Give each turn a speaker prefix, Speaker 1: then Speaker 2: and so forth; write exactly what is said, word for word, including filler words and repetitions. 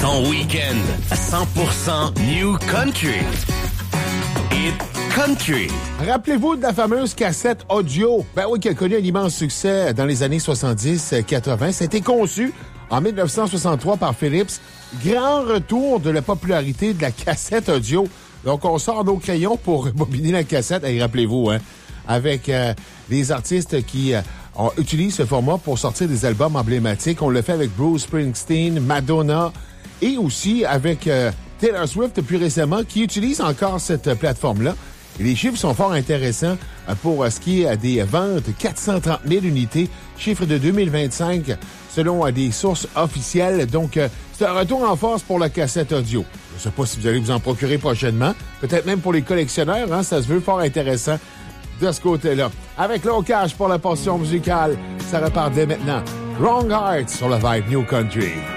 Speaker 1: Ton week-end à cent pour cent New Country. Hit Country.
Speaker 2: Rappelez-vous de la fameuse cassette audio. Ben oui, qui a connu un immense succès dans les années soixante-dix quatre-vingt. Ça a été conçu en dix-neuf cent soixante-trois par Philips. Grand retour de la popularité de la cassette audio. Donc, on sort nos crayons pour bobiner la cassette. Et rappelez-vous, hein, avec euh, les artistes qui euh, ont, utilisent ce format pour sortir des albums emblématiques. On le fait avec Bruce Springsteen, Madonna et aussi avec euh, Taylor Swift, plus récemment, qui utilise encore cette plateforme-là. Et les chiffres sont fort intéressants pour ce qui est des ventes, quatre cent trente mille unités, chiffre de deux mille vingt-cinq, selon des sources officielles. Donc, c'est un retour en force pour la cassette audio. Je ne sais pas si vous allez vous en procurer prochainement. Peut-être même pour les collectionneurs, hein, ça se veut fort intéressant de ce côté-là. Avec Low Cash pour la portion musicale, ça repart dès maintenant. Wrong Hearts sur la Vibe New Country.